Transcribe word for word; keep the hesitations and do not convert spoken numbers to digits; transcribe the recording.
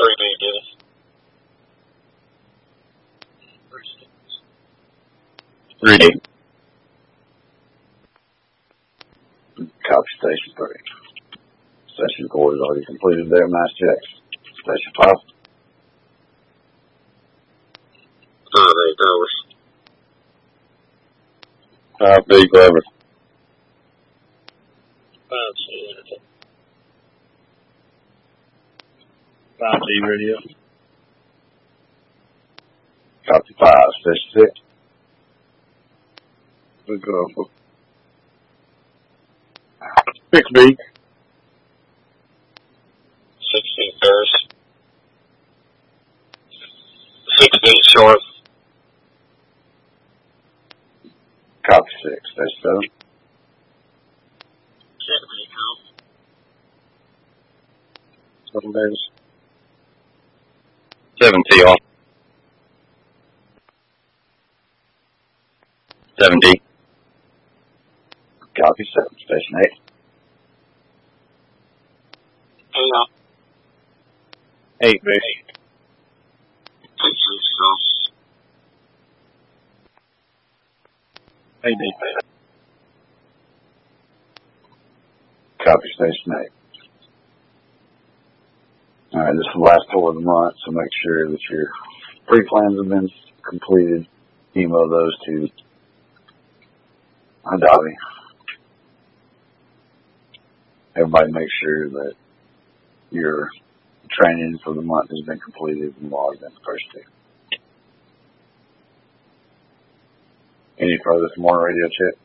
three B, Dennis. three D. Copy Station three. Station four has already completed their mass checks. Station five. Five eight hours. five B, Glover. Five C, Anderson. five D radio. Copy five. Station six. We'll go for six B. sixteen Ferris. six B, Short. Copy six. Station seven. seven B, Tom. Seven Davis. seven T off. seven D. Copy seven. Station eight. Hang on. eight B. six B, Tom. eight D. Copy Station eight. Alright, this is the last tour of the month, so make sure that your pre-plans have been completed. Email those to Adavi. Everybody make sure that your training for the month has been completed and logged in the first two. Any further from our radio chat?